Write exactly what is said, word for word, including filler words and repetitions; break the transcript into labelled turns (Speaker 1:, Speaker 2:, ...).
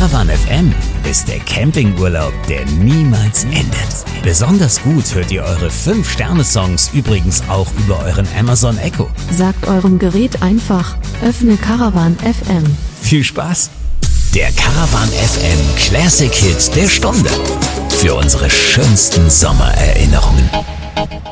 Speaker 1: Caravan F M ist der Campingurlaub, der niemals endet. Besonders gut hört ihr eure fünf Sterne Songs übrigens auch über euren Amazon Echo.
Speaker 2: Sagt eurem Gerät einfach, öffne Caravan F M.
Speaker 1: Viel Spaß! Der Caravan F M Classic Hit der Stunde. Für unsere schönsten Sommererinnerungen.